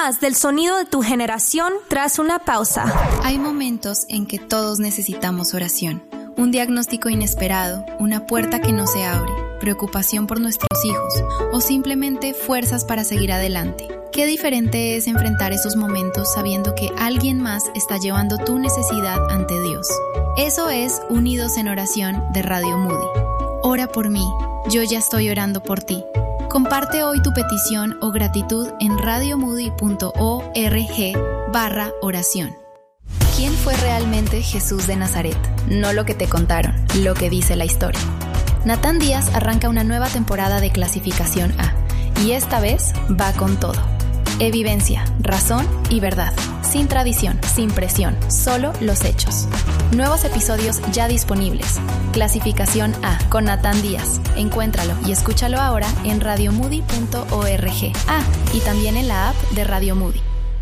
más del sonido de tu generación tras una pausa. Hay momentos en que todos necesitamos oración. Un diagnóstico inesperado, una puerta que no se abre, preocupación por nuestros hijos o simplemente fuerzas para seguir adelante. Qué diferente es enfrentar esos momentos sabiendo que alguien más está llevando tu necesidad ante Dios. Eso es Unidos en Oración de Radio Moody. Ora por mí, yo ya estoy orando por ti. Comparte hoy tu petición o gratitud en radiomoody.org/oración. ¿Quién fue realmente Jesús de Nazaret? No lo que te contaron, lo que dice la historia. Natán Díaz arranca una nueva temporada de Clasificación A, y esta vez va con todo. Evidencia, razón y verdad. Sin tradición, sin presión, solo los hechos. Nuevos episodios ya disponibles. Clasificación A con Natán Díaz. Encuéntralo y escúchalo ahora en radiomoody.org. Y también en la app de Radio Moody.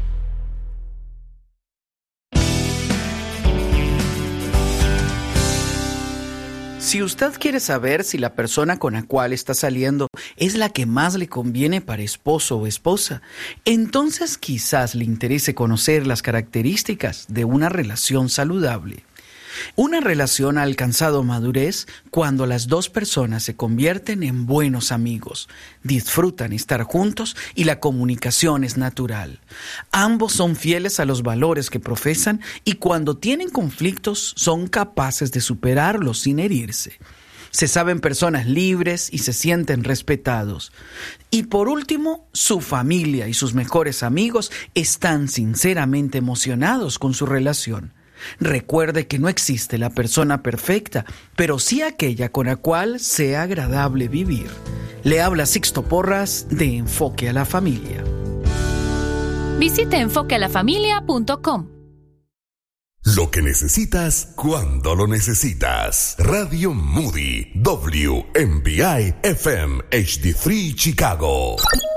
Si usted quiere saber si la persona con la cual está saliendo es la que más le conviene para esposo o esposa, entonces quizás le interese conocer las características de una relación saludable. Una relación ha alcanzado madurez cuando las dos personas se convierten en buenos amigos, disfrutan estar juntos y la comunicación es natural. Ambos son fieles a los valores que profesan y cuando tienen conflictos son capaces de superarlos sin herirse. Se saben personas libres y se sienten respetados. Y por último, su familia y sus mejores amigos están sinceramente emocionados con su relación. Recuerde que no existe la persona perfecta, pero sí aquella con la cual sea agradable vivir. Le habla Sixto Porras de Enfoque a la Familia. Visite enfoquealafamilia.com. Lo que necesitas cuando lo necesitas. Radio Moody, WMBI FM HD3 Chicago.